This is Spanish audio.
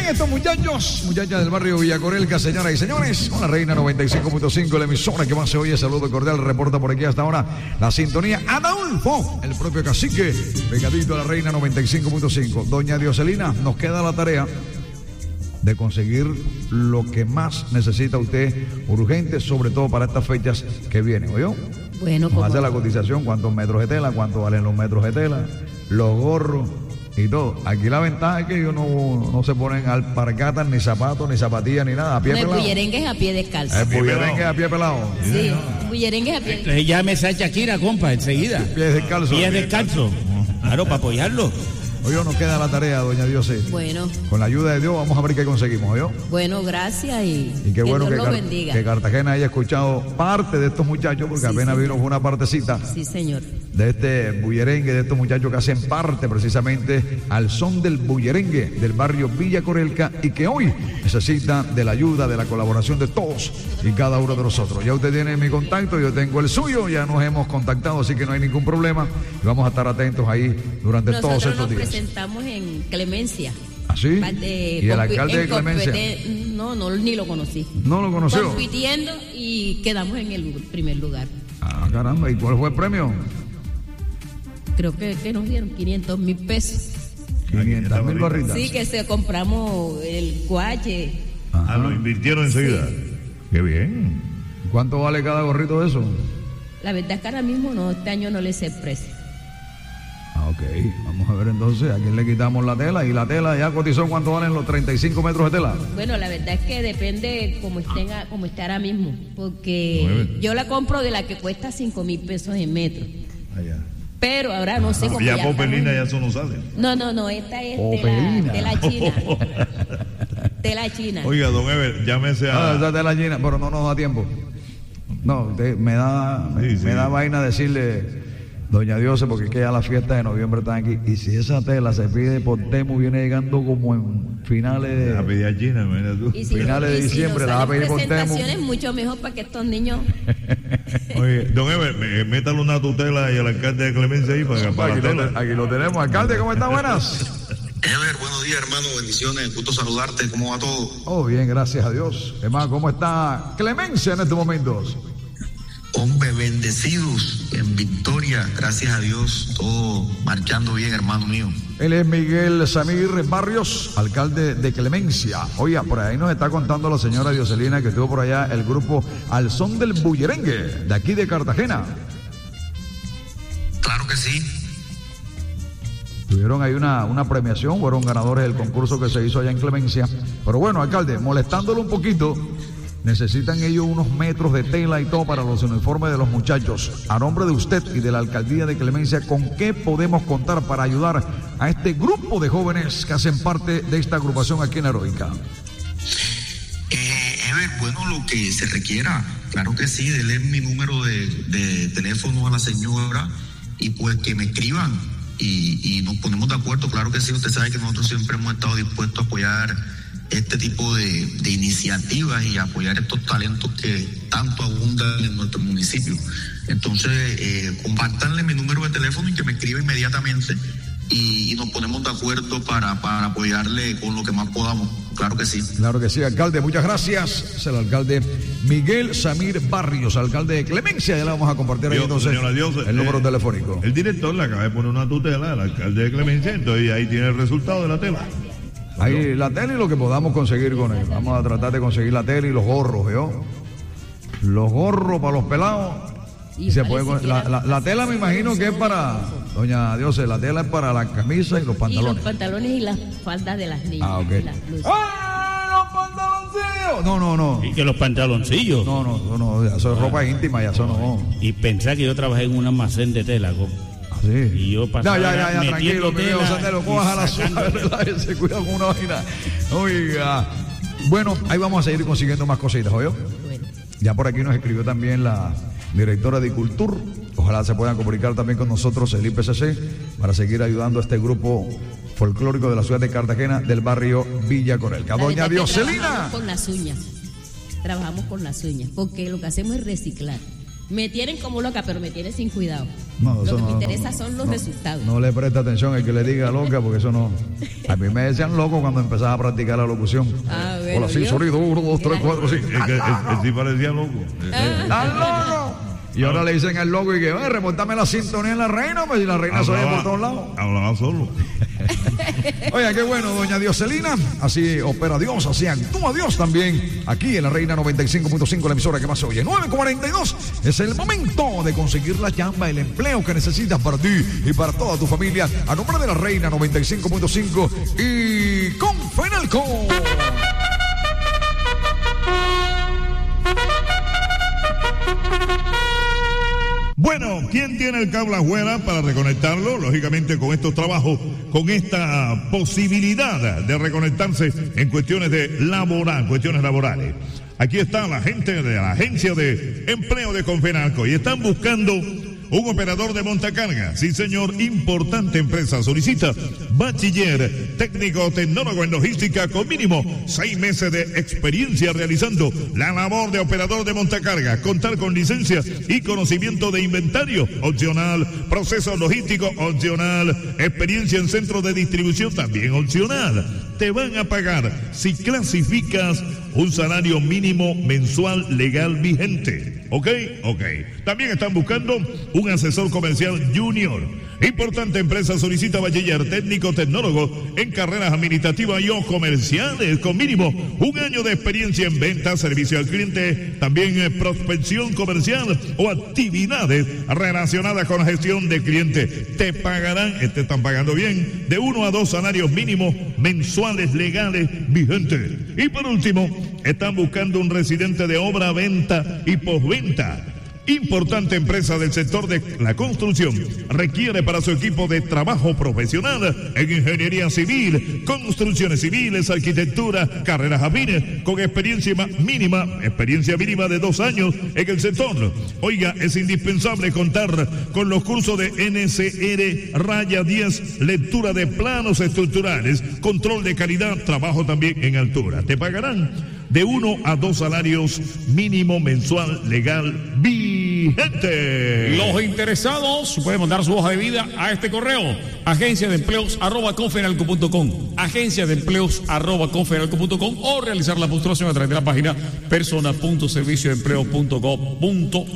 estos muchachas del barrio Villacorelca, señoras y señores, con la Reina 95.5, la emisora que más se oye. Saludo cordial, reporta por aquí hasta ahora la sintonía Adolfo, el propio cacique, pegadito a la Reina 95.5. Doña Dioselina, nos queda la tarea de conseguir lo que más necesita usted urgente, sobre todo para estas fechas que vienen, ¿oyó? Bueno, vamos a hacer la cotización, cuántos metros de tela, cuánto valen los metros de tela, los gorros y todo. Aquí la ventaja es que ellos no se ponen alpargatas, ni zapatos, ni zapatillas, ni nada, a pie pelado. El bullerengue es a pie descalzo. El bullerengue es a pie pelado. Sí, el bullerengue es a pie descalzo. Entonces llámese a Shakira, compa, enseguida. Pies descalzos. Pies descalzos. Claro, para apoyarlo. Hoy nos queda la tarea, doña Diosé. Bueno. Con la ayuda de Dios vamos a ver qué conseguimos, ¿yo? Bueno, gracias y qué bueno Dios que lo bendiga. Que Cartagena haya escuchado parte de estos muchachos, porque sí, apenas vino una partecita. Sí, señor. De este bullerengue, de estos muchachos que hacen parte precisamente al son del bullerengue del barrio Villacorelca y que hoy necesita de la ayuda, de la colaboración de todos y cada uno de nosotros. Ya usted tiene mi contacto, yo tengo el suyo, ya nos hemos contactado, así que no hay ningún problema y vamos a estar atentos ahí durante todos estos días. Nosotros nos presentamos en Clemencia. ¿Ah, sí? ¿Y el alcalde de Clemencia? No, ni lo conocí. ¿No lo conoció? Compitiendo y quedamos en el primer lugar. Ah, caramba, ¿y cuál fue el premio? Creo que nos dieron 500,000 pesos. 500,000 barritas. Sí, que se compramos el guache. Ah, lo invirtieron enseguida. Sí. Qué bien. ¿Cuánto vale cada gorrito de eso? La verdad es que ahora mismo no, este año no le sé el precio. Ah, ok. Vamos a ver entonces a quién le quitamos la tela. Y la tela ya cotizó cuánto valen los 35 metros de tela. Bueno, la verdad es que depende como esté ahora mismo. Porque yo la compro de la que cuesta 5,000 pesos en metro. Allá. Pero ahora no sé cómo. Ya popelina ya eso no sale. No, esta es tela china. Tela china. Oiga, don Ever, llámese a. Esta tela china, pero no nos da tiempo. No, me da vaina decirle, doña Diose, porque es que ya las fiestas de noviembre están aquí. Y si esa tela se pide por Temu, viene llegando como en finales de. La pedí a China, mira tú. Finales de diciembre, la va a pedir por Temu. Presentaciones mucho mejor para que estos niños. Oye, don Ever, métale una tutela y al alcalde de Clemencia ahí para aquí lo tenemos. Alcalde, ¿cómo está? Buenas. Ever, buenos días, hermano, bendiciones, gusto saludarte, ¿cómo va todo? Oh, bien, gracias a Dios. Hermano, ¿cómo está Clemencia en estos momentos? Hombre, bendecidos, en victoria, gracias a Dios, todo marchando bien, hermano mío. Él es Miguel Samir Barrios, alcalde de Clemencia. Oiga, por ahí nos está contando la señora Dioselina que estuvo por allá el grupo Al Son del Bullerengue, de aquí de Cartagena. Claro que sí. Tuvieron ahí una premiación, fueron ganadores del concurso que se hizo allá en Clemencia. Pero bueno, alcalde, molestándolo un poquito, necesitan ellos unos metros de tela y todo para los uniformes de los muchachos. A nombre de usted y de la alcaldía de Clemencia, ¿con qué podemos contar para ayudar a este grupo de jóvenes que hacen parte de esta agrupación aquí en Heroica? Bueno, lo que se requiera, claro que sí, denle mi número de teléfono a la señora y pues que me escriban y nos ponemos de acuerdo. Claro que sí, usted sabe que nosotros siempre hemos estado dispuestos a apoyar este tipo de iniciativas y apoyar estos talentos que tanto abundan en nuestro municipio. Entonces, compártanle mi número de teléfono y que me escriba inmediatamente y nos ponemos de acuerdo para apoyarle con lo que más podamos. Claro que sí. Claro que sí, alcalde. Muchas gracias. Es el alcalde Miguel Samir Barrios, alcalde de Clemencia. Ya le vamos a compartir ahí entonces el número telefónico. El director le acaba de poner una tutela al alcalde de Clemencia, entonces ahí tiene el resultado de la tela. Ahí la tela y lo que podamos conseguir con él. Vamos a tratar de conseguir la tela y los gorros, ¿yo? Los gorros para los pelados. Y se puede, la tela me imagino que es para, doña Diose, la tela es para la camisa y los pantalones. Y los pantalones y las faldas de las niñas. Ah, ok. ¡Ah, los pantaloncillos! No. ¿Y que los pantaloncillos? No, ya eso es ropa íntima, ya eso no. Y pensá que yo trabajé en un almacén de tela, Sí. Y yo pasaba. Ya, tranquilo, primero, Sandero, cojas a la suave, relájese, cuidado con una vaina. Oiga. Bueno, ahí vamos a seguir consiguiendo más cositas, ¿oyó? Bueno. Ya por aquí nos escribió también la directora de Cultura. Ojalá se puedan comunicar también con nosotros, el IPCC, para seguir ayudando a este grupo folclórico de la ciudad de Cartagena, del barrio Villacorelca. Doña Dioselina. Trabajamos con las uñas, porque lo que hacemos es reciclar. Me tienen como loca, pero me tienen sin cuidado. No, lo que me interesa son los resultados. No le presta atención al que le diga loca, porque eso no. A mí me decían loco cuando empezaba a practicar la locución. Bueno, hola, sí, sonido, 1, 2, 3, 4, 5. Él sí parecía loco. ¡Estás loco! Y ahora le dicen al loco y que, reportame la sintonía en la reina, pues si la reina se oye por todos lados. Hablaba solo. Oiga, qué bueno, doña Dioselina. Así opera Dios, así actúa Dios también. Aquí en la Reina 95.5, la emisora que más se oye. 9:42. Es el momento de conseguir la chamba, el empleo que necesitas para ti y para toda tu familia. A nombre de la Reina 95.5 y con Fenalco. Bueno, ¿quién tiene el cable afuera para reconectarlo? Lógicamente con estos trabajos, con esta posibilidad de reconectarse en cuestiones cuestiones laborales. Aquí está la gente de la agencia de empleo de Confenalco y están buscando un operador de montacarga. Sí, señor, importante empresa. Solicita bachiller, técnico, tecnólogo en logística con mínimo 6 meses de experiencia realizando la labor de operador de montacarga. Contar con licencia y conocimiento de inventario, opcional. Proceso logístico, opcional. Experiencia en centro de distribución, también opcional. Te van a pagar si clasificas un salario mínimo mensual legal vigente. ¿Ok? También están buscando un asesor comercial junior. Importante empresa solicita bachiller, técnico, tecnólogo en carreras administrativas y o comerciales con mínimo 1 año de experiencia en venta, servicio al cliente, también prospección comercial o actividades relacionadas con la gestión de clientes. Te están pagando bien, de 1 a 2 salarios mínimos mensuales legales vigentes. Y por último, están buscando un residente de obra, venta y postventa. Importante empresa del sector de la construcción. Requiere para su equipo de trabajo profesional en ingeniería civil, construcciones civiles, arquitectura, carreras afines, con experiencia mínima de 2 años en el sector. Oiga, es indispensable contar con los cursos de NSR-10, lectura de planos estructurales, control de calidad, trabajo también en altura. Te pagarán de 1 a 2 salarios mínimo mensual legal vigente. Los interesados pueden mandar su hoja de vida a este correo: agenciadeempleos@confenalco.com, agenciadeempleos@confenalco.com, o realizar la postulación a través de la página persona.servicioempleo.gov.do.